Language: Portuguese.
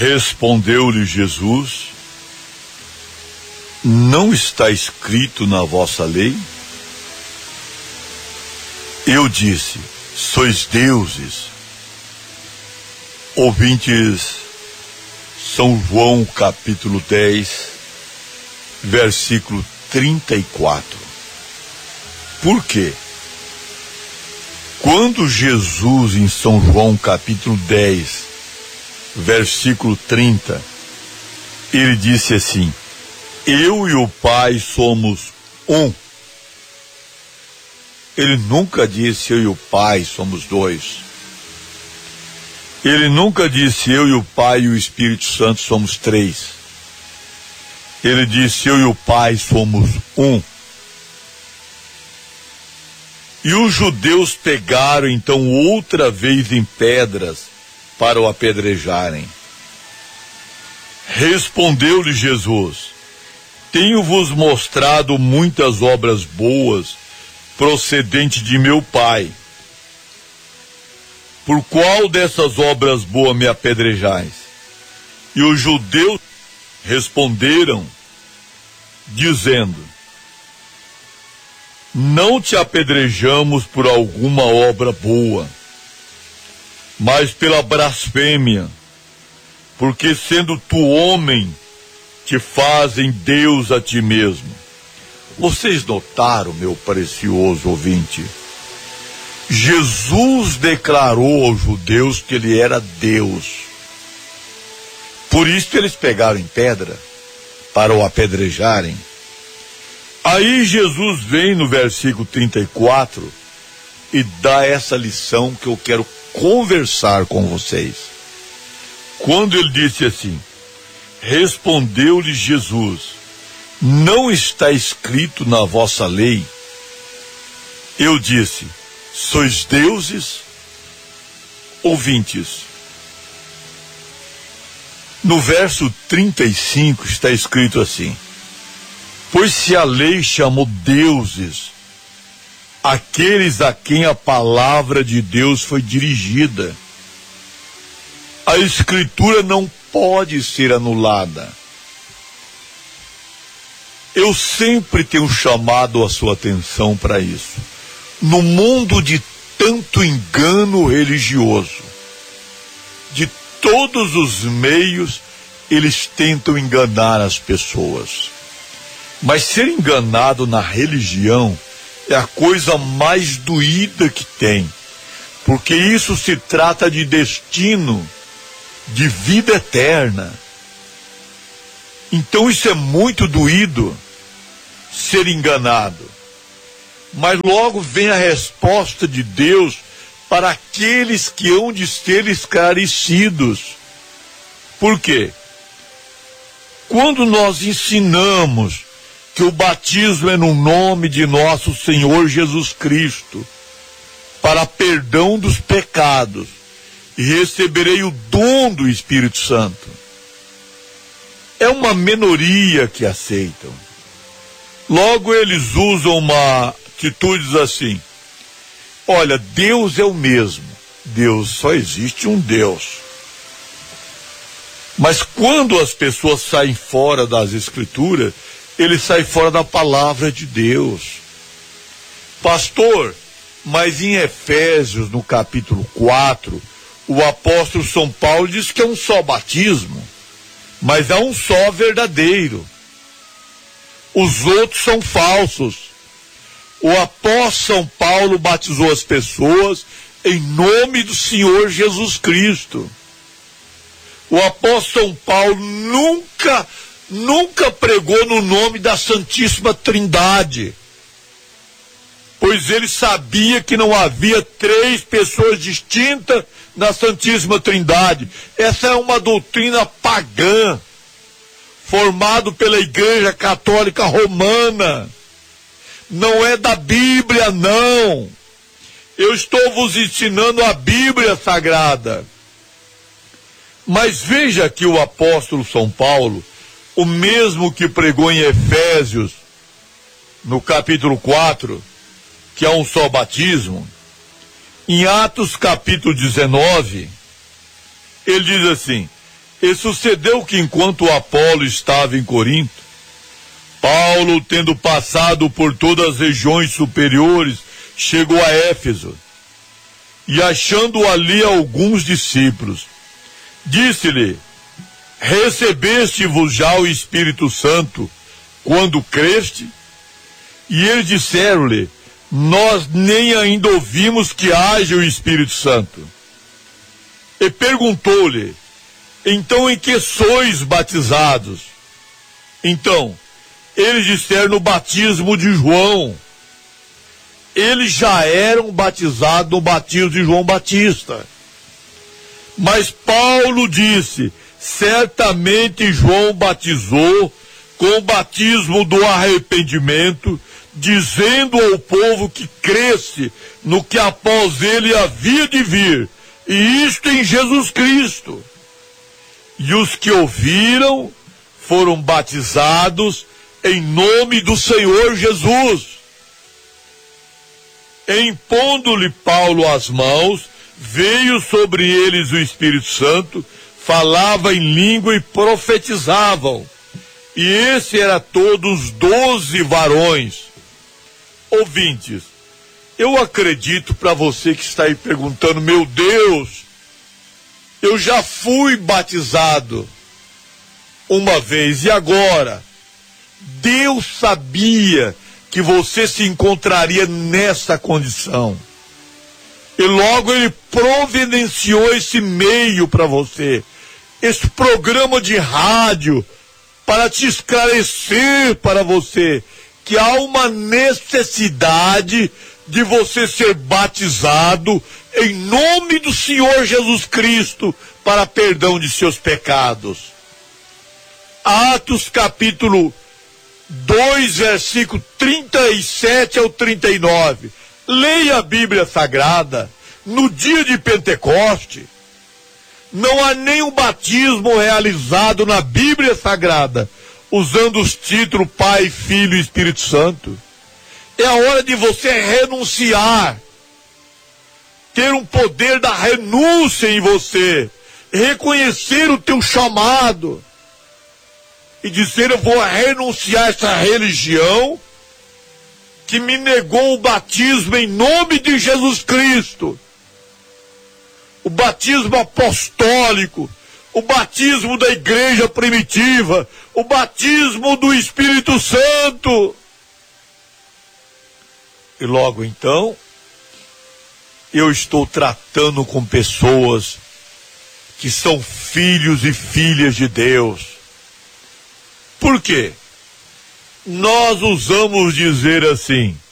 Respondeu-lhe Jesus: não está escrito na vossa lei? Eu disse: sois deuses. Ouvintes, São João capítulo 10, versículo 34. Por quê? Quando Jesus, em São João capítulo 10, versículo 30, ele disse assim: eu e o Pai somos um. Ele nunca disse eu e o Pai somos dois. Ele nunca disse eu e o Pai e o Espírito Santo somos três. Ele disse eu e o Pai somos um. E os judeus pegaram então outra vez em pedras para o apedrejarem. Respondeu-lhe Jesus: tenho-vos mostrado muitas obras boas procedentes de meu Pai. Por qual dessas obras boas me apedrejais? E os judeus responderam, dizendo: não te apedrejamos por alguma obra boa, mas pela blasfêmia, porque sendo tu homem, te fazem Deus a ti mesmo. Vocês notaram, meu precioso ouvinte? Jesus declarou aos judeus que ele era Deus. Por isso eles pegaram em pedra para o apedrejarem. Aí Jesus vem no versículo 34 e dá essa lição que eu quero conversar com vocês. Quando ele disse assim: respondeu-lhe Jesus: não está escrito na vossa lei? Eu disse: sois deuses? Ouvintes, no verso 35 está escrito assim: pois se a lei chamou deuses aqueles a quem a palavra de Deus foi dirigida, a Escritura não pode ser anulada. Eu sempre tenho chamado a sua atenção para isso. No mundo de tanto engano religioso, de todos os meios, eles tentam enganar as pessoas. Mas ser enganado na religião é a coisa mais doída que tem, porque isso se trata de destino, de vida eterna. Então isso é muito doído, ser enganado. Mas logo vem a resposta de Deus para aqueles que hão de ser esclarecidos. Por quê? Quando nós ensinamos que o batismo é no nome de nosso Senhor Jesus Cristo, para perdão dos pecados, e receberei o dom do Espírito Santo, é uma minoria que aceitam. Logo eles usam uma atitude assim: olha, Deus é o mesmo, Deus, só existe um Deus. Mas quando as pessoas saem fora das Escrituras, eles saem fora da palavra de Deus. Pastor, mas em Efésios, no capítulo 4, o apóstolo São Paulo diz que é um só batismo, mas há um só verdadeiro. Os outros são falsos. O apóstolo São Paulo batizou as pessoas em nome do Senhor Jesus Cristo. O apóstolo São Paulo nunca pregou no nome da Santíssima Trindade, pois ele sabia que não havia três pessoas distintas na Santíssima Trindade. Essa é uma doutrina pagã, formada pela Igreja Católica Romana. Não é da Bíblia, não. Eu estou vos ensinando a Bíblia Sagrada. Mas veja que o apóstolo São Paulo, o mesmo que pregou em Efésios, no capítulo 4, que é um só batismo, em Atos capítulo 19, ele diz assim: E sucedeu que enquanto Apolo estava em Corinto, Paulo, tendo passado por todas as regiões superiores, chegou a Éfeso. E achando ali alguns discípulos, disse-lhe: recebeste-vos já o Espírito Santo quando creste? E eles disseram-lhe: nós nem ainda ouvimos que haja o Espírito Santo. E perguntou-lhe: então em que sois batizados? Então, eles disseram: no batismo de João. Eles já eram batizados no batismo de João Batista. Mas Paulo disse: certamente João batizou com o batismo do arrependimento, dizendo ao povo que cresce no que após ele havia de vir, e isto em Jesus Cristo. E os que ouviram foram batizados em nome do Senhor Jesus. Impondo-lhe Paulo as mãos, veio sobre eles o Espírito Santo, falava em língua e profetizavam. E esse era todos 12 varões. Ouvintes, eu acredito, para você que está aí perguntando: meu Deus, eu já fui batizado uma vez, e agora? Deus sabia que você se encontraria nessa condição. E logo ele providenciou esse meio para você, esse programa de rádio, para te esclarecer para você que há uma necessidade de você ser batizado em nome do Senhor Jesus Cristo para perdão de seus pecados. Atos capítulo 2, versículo 37 ao 39. Leia a Bíblia Sagrada. No dia de Pentecoste, não há nenhum batismo realizado na Bíblia Sagrada usando os títulos Pai, Filho e Espírito Santo. É a hora de você renunciar, ter um poder da renúncia em você, reconhecer o teu chamado e dizer: eu vou renunciar a essa religião que me negou o batismo em nome de Jesus Cristo, o batismo apostólico, o batismo da igreja primitiva, o batismo do Espírito Santo. E logo então, eu estou tratando com pessoas que são filhos e filhas de Deus. Por quê? Nós usamos dizer assim: